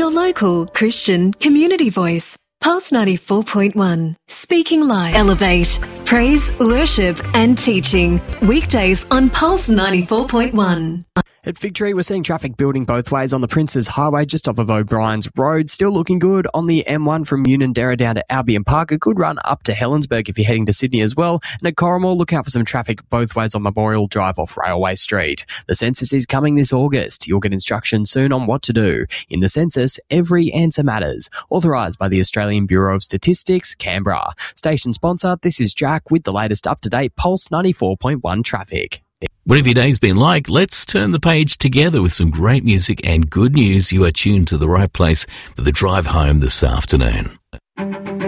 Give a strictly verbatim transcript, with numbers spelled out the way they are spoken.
Your local Christian community voice. Pulse ninety-four point one. Speaking Live. Elevate. Praise, worship and teaching. Weekdays on Pulse ninety-four point one. At Fig Tree, we're seeing traffic building both ways on the Princes Highway just off of O'Brien's Road. Still looking good on the M one from Unanderra down to Albion Park. A good run up to Helensburgh if you're heading to Sydney as well. And at Corrimal, look out for some traffic both ways on Memorial Drive off Railway Street. The census is coming this August. You'll get instructions soon on what to do. In the census, every answer matters. Authorised by the Australian Bureau of Statistics, Canberra. Station sponsor, this is Jack with the latest up-to-date Pulse ninety-four point one traffic. Whatever your day's been like, let's turn the page together with some great music and good news. You are tuned to the right place for the drive home this afternoon.